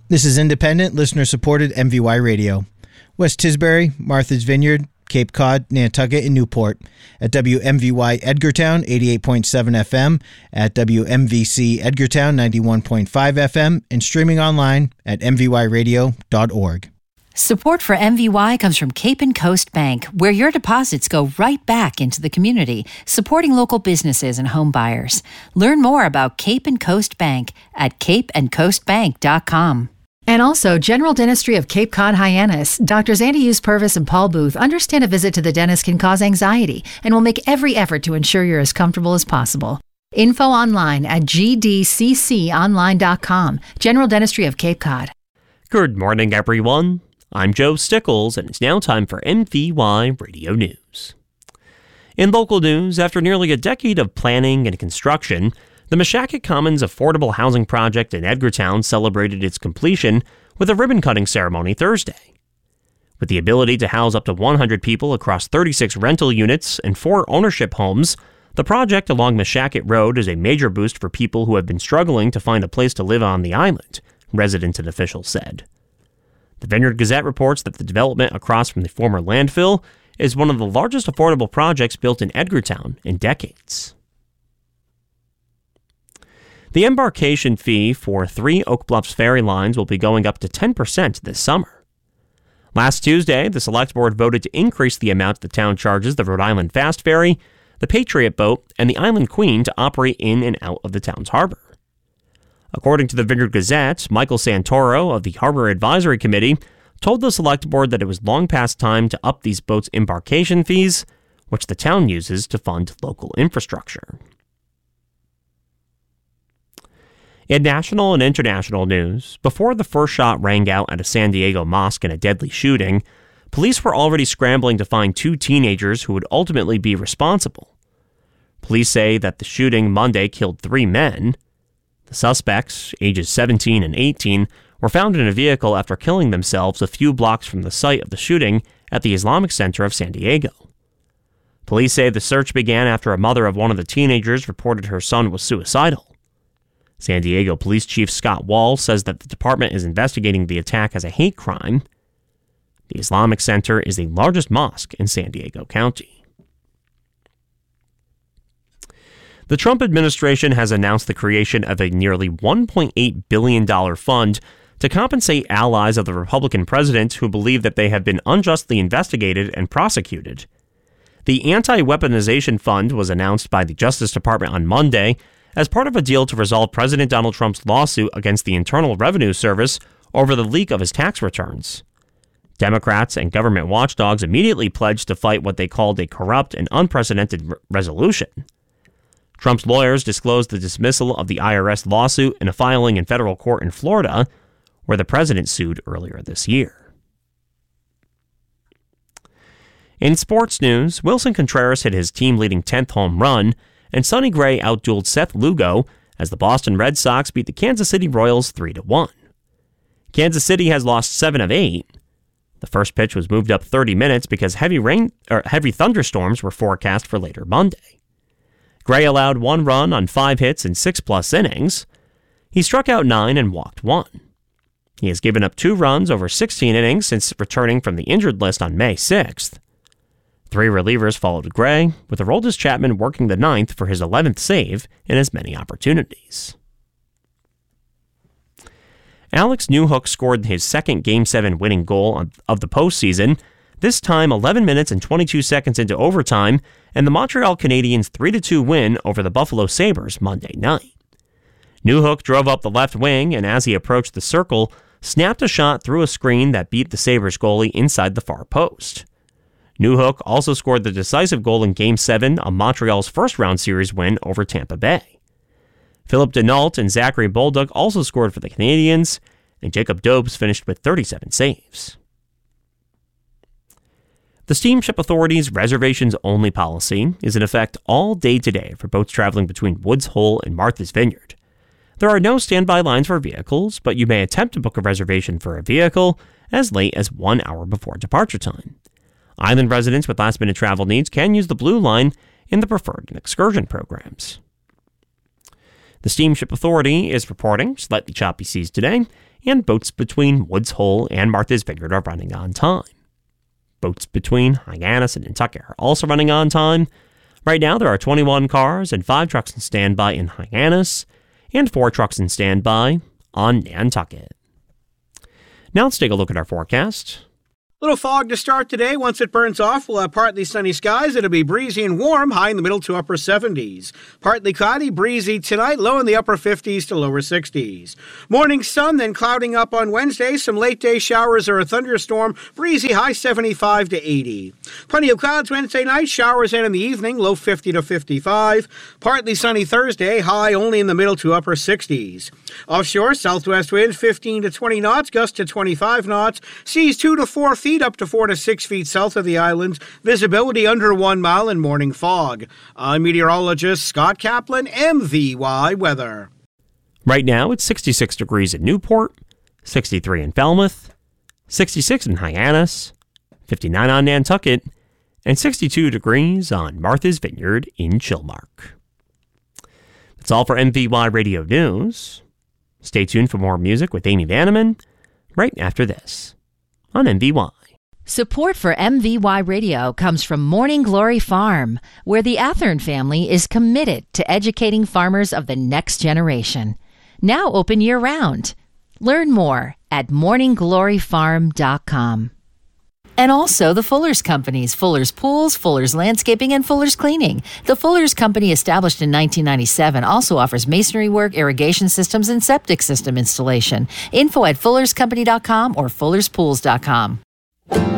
This is independent, listener-supported MVY Radio. West Tisbury, Martha's Vineyard, Cape Cod, Nantucket, and Newport. At WMVY Edgartown, 88.7 FM. At WMVC Edgartown, 91.5 FM. And streaming online at mvyradio.org. Support for MVY comes from Cape and Coast Bank, where your deposits go right back into the community, supporting local businesses and home buyers. Learn more about Cape and Coast Bank at capeandcoastbank.com. And also, General Dentistry of Cape Cod Hyannis. Doctors Andy Hughes Purvis and Paul Booth understand a visit to the dentist can cause anxiety and will make every effort to ensure you're as comfortable as possible. Info online at gdcconline.com. General Dentistry of Cape Cod. Good morning, everyone. I'm Joe Stickles, and it's now time for MVY Radio News. In local news, after nearly a decade of planning and construction, the Meshackick Commons Affordable Housing Project in Edgartown celebrated its completion with a ribbon-cutting ceremony Thursday. With the ability to house up to 100 people across 36 rental units and 4 ownership homes, the project along Meshackick Road is a major boost for people who have been struggling to find a place to live on the island, residents and officials said. The Vineyard Gazette reports that the development across from the former landfill is one of the largest affordable projects built in Edgartown in decades. The embarkation fee for 3 Oak Bluffs ferry lines will be going up to 10% this summer. Last Tuesday, the Select Board voted to increase the amount the town charges the Rhode Island Fast Ferry, the Patriot Boat, and the Island Queen to operate in and out of the town's harbor. According to the Vineyard Gazette, Michael Santoro of the Harbor Advisory Committee told the Select Board that it was long past time to up these boats' embarkation fees, which the town uses to fund local infrastructure. In national and international news, before the first shot rang out at a San Diego mosque in a deadly shooting, police were already scrambling to find 2 teenagers who would ultimately be responsible. Police say that the shooting Monday killed 3 men. The suspects, ages 17 and 18, were found in a vehicle after killing themselves a few blocks from the site of the shooting at the Islamic Center of San Diego. Police say the search began after a mother of one of the teenagers reported her son was suicidal. San Diego Police Chief Scott Wall says that the department is investigating the attack as a hate crime. The Islamic Center is the largest mosque in San Diego County. The Trump administration has announced the creation of a nearly $1.8 billion fund to compensate allies of the Republican president who believe that they have been unjustly investigated and prosecuted. The Anti-Weaponization Fund was announced by the Justice Department on Monday as part of a deal to resolve President Donald Trump's lawsuit against the Internal Revenue Service over the leak of his tax returns. Democrats and government watchdogs immediately pledged to fight what they called a corrupt and unprecedented resolution. Trump's lawyers disclosed the dismissal of the IRS lawsuit in a filing in federal court in Florida, where the president sued earlier this year. In sports news, Wilson Contreras hit his team-leading 10th home run, and Sonny Gray outdueled Seth Lugo as the Boston Red Sox beat the Kansas City Royals 3-1. Kansas City has lost 7 of 8. The first pitch was moved up 30 minutes because heavy thunderstorms were forecast for later Monday. Gray allowed 1 run on 5 hits in 6+ innings. He struck out 9 and walked 1. He has given up 2 runs over 16 innings since returning from the injured list on May 6th. 3 relievers followed Gray, with Aroldis Chapman working the 9th for his 11th save in as many opportunities. Alex Newhook scored his second Game 7 winning goal of the postseason, this time 11 minutes and 22 seconds into overtime, and the Montreal Canadiens' 3-2 win over the Buffalo Sabres Monday night. Newhook drove up the left wing, and as he approached the circle, snapped a shot through a screen that beat the Sabres goalie inside the far post. Newhook also scored the decisive goal in Game 7 of Montreal's first-round series win over Tampa Bay. Philip Denault and Zachary Bolduc also scored for the Canadiens, and Jacob Dobes finished with 37 saves. The Steamship Authority's reservations-only policy is in effect all day today for boats traveling between Woods Hole and Martha's Vineyard. There are no standby lines for vehicles, but you may attempt to book a reservation for a vehicle as late as 1 hour before departure time. Island residents with last-minute travel needs can use the Blue Line in the preferred excursion programs. The Steamship Authority is reporting slightly choppy seas today, and boats between Woods Hole and Martha's Vineyard are running on time. Boats between Hyannis and Nantucket are also running on time. Right now, there are 21 cars and 5 trucks in standby in Hyannis, and 4 trucks in standby on Nantucket. Now let's take a look at our forecast. Little fog to start today. Once it burns off, we'll have partly sunny skies. It'll be breezy and warm, high in the middle to upper 70s. Partly cloudy, breezy tonight, low in the upper 50s to lower 60s. Morning sun, then clouding up on Wednesday. Some late day showers or a thunderstorm, breezy, high 75 to 80. Plenty of clouds Wednesday night, showers in the evening, low 50 to 55. Partly sunny Thursday, high only in the middle to upper 60s. Offshore, southwest winds 15 to 20 knots, gusts to 25 knots, seas 2 to 4 feet up to 4 to 6 feet south of the islands, visibility under 1 mile and morning fog. I'm meteorologist Scott Kaplan, MVY Weather. Right now, it's 66 degrees in Newport, 63 in Falmouth, 66 in Hyannis, 59 on Nantucket, and 62 degrees on Martha's Vineyard in Chilmark. That's all for MVY Radio News. Stay tuned for more music with Amy Vanneman right after this on MVY. Support for MVY Radio comes from Morning Glory Farm, where the Athern family is committed to educating farmers of the next generation. Now open year-round. Learn more at morninggloryfarm.com. And also the Fuller's Companies, Fuller's Pools, Fuller's Landscaping, and Fuller's Cleaning. The Fuller's Company, established in 1997, also offers masonry work, irrigation systems, and septic system installation. Info at fullerscompany.com or fullerspools.com.